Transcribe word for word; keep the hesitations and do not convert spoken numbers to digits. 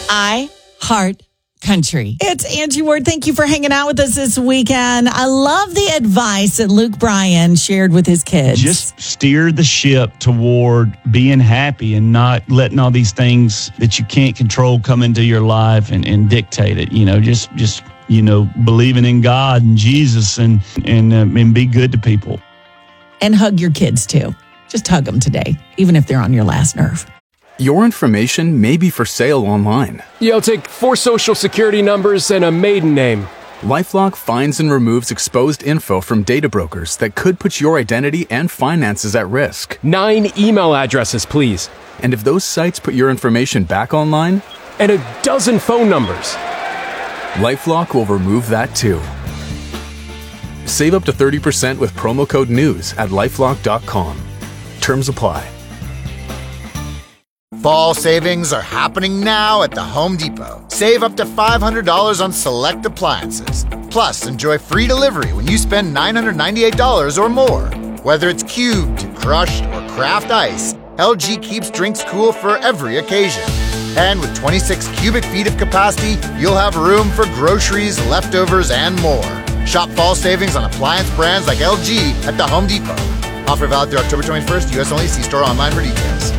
I Heart Country. It's Angie Ward. Thank you for hanging out with us this weekend. I love the advice that Luke Bryan shared with his kids. Just steer the ship toward being happy and not letting all these things that you can't control come into your life and, and dictate it. You know, just, just, you know, believing in God and Jesus and, and, uh, and be good to people. And hug your kids too. Just hug them today, even if they're on your last nerve. Your information may be for sale online. Yeah, I'll take four social security numbers and a maiden name. LifeLock finds and removes exposed info from data brokers that could put your identity and finances at risk. Nine email addresses, please. And if those sites put your information back online? And a dozen phone numbers. LifeLock will remove that too. Save up to thirty percent with promo code NEWS at lifelock dot com. Terms apply. Fall savings are happening now at the Home Depot. Save up to five hundred dollars on select appliances. Plus, enjoy free delivery when you spend nine hundred ninety-eight dollars or more. Whether it's cubed, crushed, or craft ice, L G keeps drinks cool for every occasion. And with twenty-six cubic feet of capacity, you'll have room for groceries, leftovers, and more. Shop fall savings on appliance brands like L G at the Home Depot. Offer valid through October twenty-first, U S only. See store online for details.